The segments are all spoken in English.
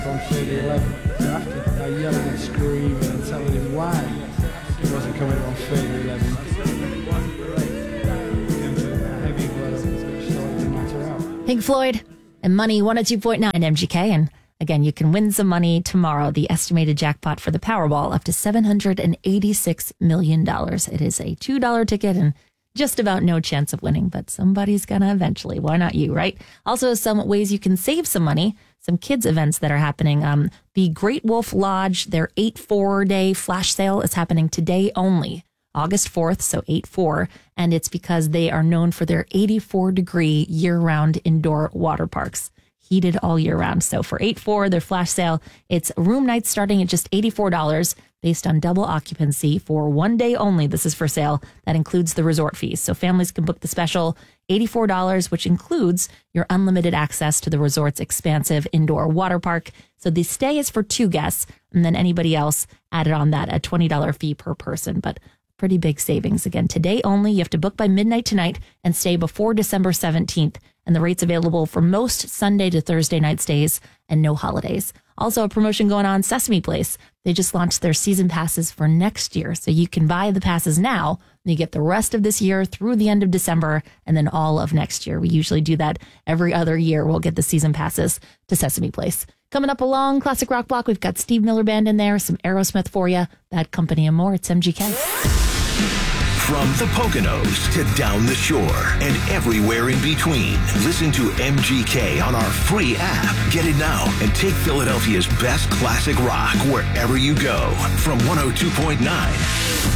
on Friday 11th. So after I yelling and screaming and telling him why he wasn't coming on Friday 11th, heavy blow started to matter out. Pink Floyd and Money 102.9 MGK. And again, you can win some money tomorrow. The estimated jackpot for the Powerball up to $786 million. It is a $2 ticket and just about no chance of winning, but somebody's gonna eventually. Why not you, right? Also, some ways you can save some money, some kids events that are happening. The Great Wolf Lodge, their 8-4-day flash sale is happening today only, August 4th, so 8-4, and it's because they are known for their 84-degree year-round indoor water parks, heated all year round. So for 8-4, their flash sale, it's room nights starting at just $84 based on double occupancy for 1 day only. This is for sale. That includes the resort fees. So families can book the special $84, which includes your unlimited access to the resort's expansive indoor water park. So the stay is for 2 guests, and then anybody else added on that, a $20 fee per person. But pretty big savings. Again, today only. You have to book by midnight tonight and stay before December 17th. And the rate's available for most Sunday to Thursday night stays and no holidays. Also a promotion going on, Sesame Place. They just launched their season passes for next year. So you can buy the passes now and you get the rest of this year through the end of December and then all of next year. We usually do that every other year. We'll get the season passes to Sesame Place. Coming up along Classic Rock Block, we've got Steve Miller Band in there, some Aerosmith for you, Bad Company and more. It's MGK. From the Poconos to down the shore and everywhere in between, listen to MGK on our free app. Get it now and take Philadelphia's best classic rock wherever you go. From 102.9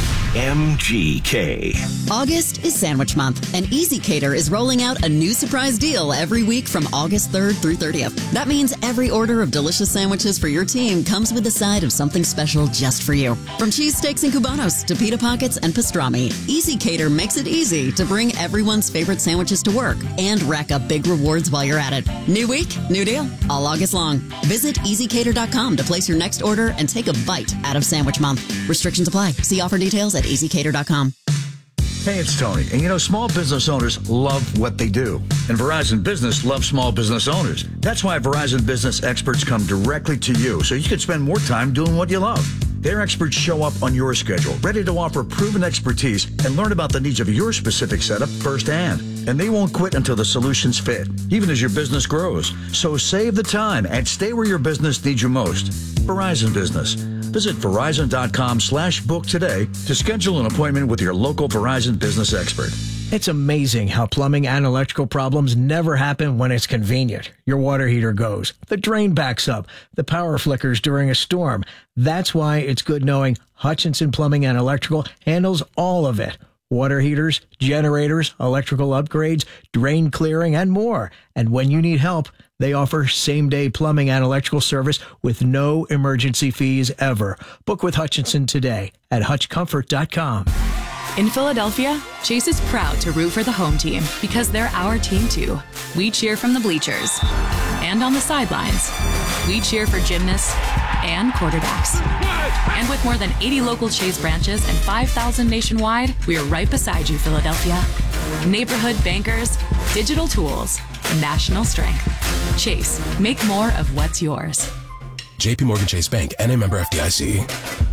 MGK. August is Sandwich Month, and Easy Cater is rolling out a new surprise deal every week from August 3rd through 30th. That means every order of delicious sandwiches for your team comes with a side of something special just for you. From cheesesteaks and cubanos to pita pockets and pastrami, Easy Cater makes it easy to bring everyone's favorite sandwiches to work and rack up big rewards while you're at it. New week, new deal, all August long. Visit EasyCater.com to place your next order and take a bite out of Sandwich Month. Restrictions apply. See offer details at EasyCater.com. Hey, it's Tony. And you know, small business owners love what they do. And Verizon Business loves small business owners. That's why Verizon Business experts come directly to you so you can spend more time doing what you love. Their experts show up on your schedule, ready to offer proven expertise and learn about the needs of your specific setup firsthand. And they won't quit until the solutions fit, even as your business grows. So save the time and stay where your business needs you most. Verizon Business. Visit Verizon.com/book today to schedule an appointment with your local Verizon Business expert. It's amazing how plumbing and electrical problems never happen when it's convenient. Your water heater goes, the drain backs up, the power flickers during a storm. That's why it's good knowing Hutchinson Plumbing and Electrical handles all of it. Water heaters, generators, electrical upgrades, drain clearing, and more. And when you need help, they offer same-day plumbing and electrical service with no emergency fees ever. Book with Hutchinson today at hutchcomfort.com. In Philadelphia, Chase is proud to root for the home team because they're our team too. We cheer from the bleachers and on the sidelines. We cheer for gymnasts and quarterbacks. And with more than 80 local Chase branches and 5,000 nationwide, we are right beside you, Philadelphia. Neighborhood bankers, digital tools, national strength. Chase, make more of what's yours. JP Morgan Chase Bank, N.A. member FDIC.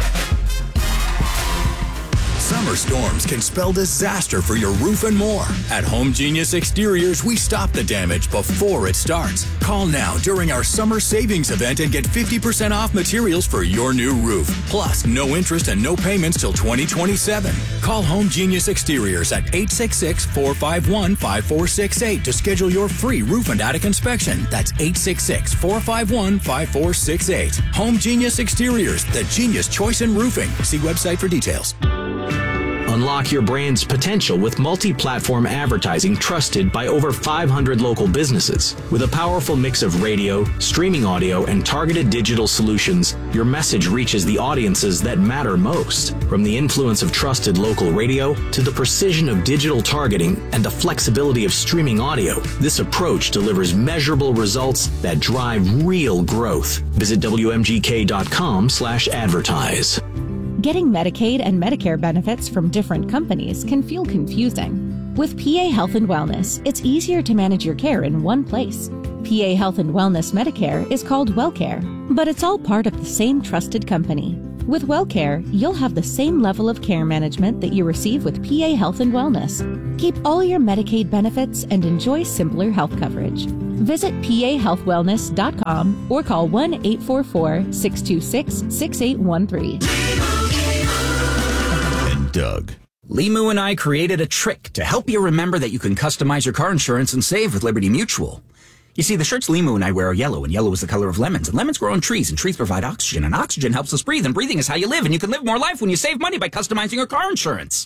Summer storms can spell disaster for your roof and more. At Home Genius Exteriors, we stop the damage before it starts. Call now during our summer savings event and get 50% off materials for your new roof. Plus, no interest and no payments till 2027. Call Home Genius Exteriors at 866-451-5468 to schedule your free roof and attic inspection. That's 866-451-5468. Home Genius Exteriors, the genius choice in roofing. See website for details. Unlock your brand's potential with multi-platform advertising trusted by over 500 local businesses. With a powerful mix of radio, streaming audio, and targeted digital solutions, your message reaches the audiences that matter most. From the influence of trusted local radio to the precision of digital targeting and the flexibility of streaming audio, this approach delivers measurable results that drive real growth. Visit WMGK.com/advertise. Getting Medicaid and Medicare benefits from different companies can feel confusing. With PA Health and Wellness, it's easier to manage your care in one place. PA Health and Wellness Medicare is called WellCare, but it's all part of the same trusted company. With WellCare, you'll have the same level of care management that you receive with PA Health and Wellness. Keep all your Medicaid benefits and enjoy simpler health coverage. Visit pahealthwellness.com or call 1-844-626-6813. And Doug. Limu and I created a trick to help you remember that you can customize your car insurance and save with Liberty Mutual. You see, the shirts Limu and I wear are yellow, and yellow is the color of lemons, and lemons grow on trees, and trees provide oxygen, and oxygen helps us breathe, and breathing is how you live, and you can live more life when you save money by customizing your car insurance.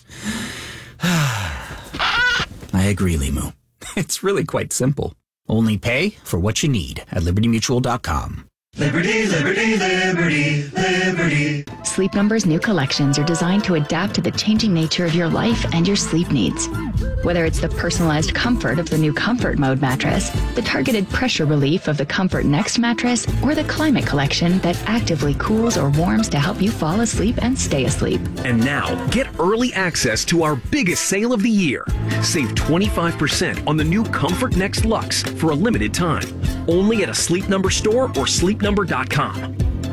I agree, Limu. It's really quite simple. Only pay for what you need at libertymutual.com. Liberty, liberty, liberty, liberty. Sleep Number's new collections are designed to adapt to the changing nature of your life and your sleep needs. Whether it's the personalized comfort of the new Comfort Mode mattress, the targeted pressure relief of the Comfort Next mattress, or the Climate Collection that actively cools or warms to help you fall asleep and stay asleep. And now, get early access to our biggest sale of the year. Save 25% on the new Comfort Next Luxe for a limited time. Only at a Sleep Number store or sleepnumber.com.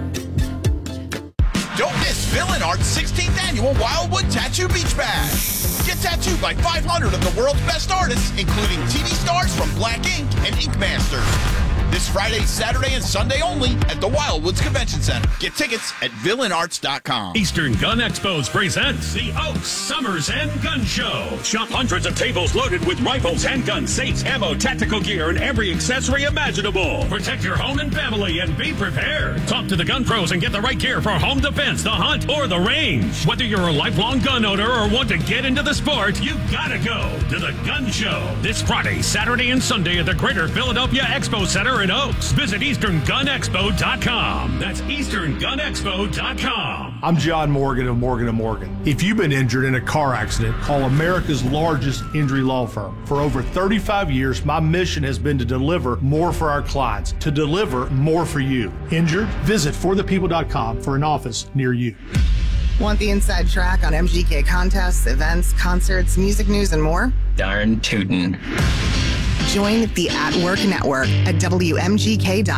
Don't miss Villain Art's 16th annual Wildwood Tattoo Beach Bash. Get tattooed by 500 of the world's best artists, including TV stars from Black Ink and Ink Master. This Friday, Saturday, and Sunday only at the Wildwoods Convention Center. Get tickets at villainarts.com. Eastern Gun Expos presents the Oaks Summers and Gun Show. Shop hundreds of tables loaded with rifles, handguns, safes, ammo, tactical gear, and every accessory imaginable. Protect your home and family and be prepared. Talk to the gun pros and get the right gear for home defense, the hunt, or the range. Whether you're a lifelong gun owner or want to get into the sport, you gotta go to the Gun Show. This Friday, Saturday, and Sunday at the Greater Philadelphia Expo Center in Oaks. Visit EasternGunExpo.com. That's EasternGunExpo.com. I'm John Morgan of Morgan & Morgan. If you've been injured in a car accident, call America's largest injury law firm. For over 35 years, my mission has been to deliver more for our clients, to deliver more for you. Injured? Visit forthepeople.com for an office near you. Want the inside track on MGK contests, events, concerts, music news, and more? Darn tootin'. Join the At Work Network at WMGK.com.